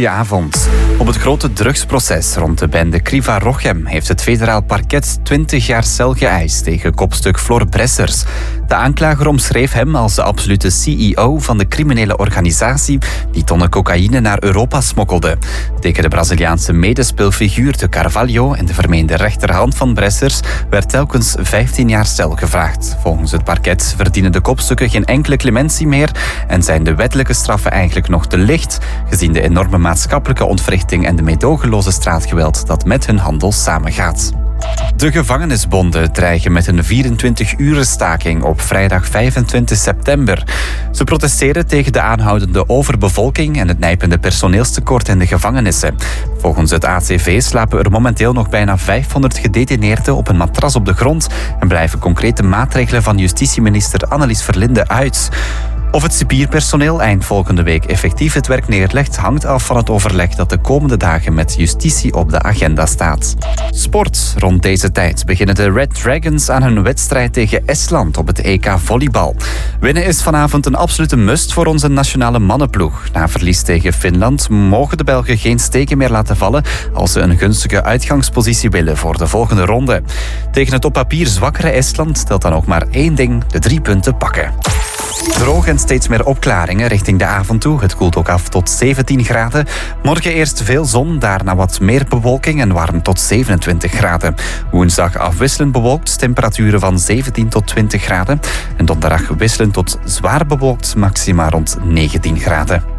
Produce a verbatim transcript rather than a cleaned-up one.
Goedenavond. Op het grote drugsproces rond de bende Kriva Rochem heeft het federaal parket twintig jaar cel geëist tegen kopstuk Flor Bressers. De aanklager omschreef hem als de absolute C E O van de criminele organisatie die tonnen cocaïne naar Europa smokkelde. Tegen de Braziliaanse medespeelfiguur de Carvalho en de vermeende rechterhand van Bressers werd telkens vijftien jaar cel gevraagd. Volgens het parket verdienen de kopstukken geen enkele clementie meer en zijn de wettelijke straffen eigenlijk nog te licht, gezien de enorme maatschappelijke ontwrichting en de meedogenloze straatgeweld dat met hun handel samengaat. De gevangenisbonden dreigen met een vierentwintig-uren staking op vrijdag vijfentwintig september. Ze protesteren tegen de aanhoudende overbevolking en het nijpende personeelstekort in de gevangenissen. Volgens het A C V slapen er momenteel nog bijna vijfhonderd gedetineerden op een matras op de grond en blijven concrete maatregelen van justitieminister Annelies Verlinde uit. Of het cipierpersoneel eind volgende week effectief het werk neerlegt, hangt af van het overleg dat de komende dagen met justitie op de agenda staat. Sport. Rond deze tijd beginnen de Red Dragons aan hun wedstrijd tegen Estland op het E K volleybal. Winnen is vanavond een absolute must voor onze nationale mannenploeg. Na verlies tegen Finland mogen de Belgen geen steken meer laten vallen als ze een gunstige uitgangspositie willen voor de volgende ronde. Tegen het op papier zwakkere Estland telt dan ook maar één ding: de drie punten pakken. Droog en steeds meer opklaringen richting de avond toe. Het koelt ook af tot zeventien graden. Morgen eerst veel zon, daarna wat meer bewolking en warm tot zevenentwintig graden. Woensdag afwisselend bewolkt, temperaturen van zeventien tot twintig graden. En donderdag wisselend tot zwaar bewolkt, maxima rond negentien graden.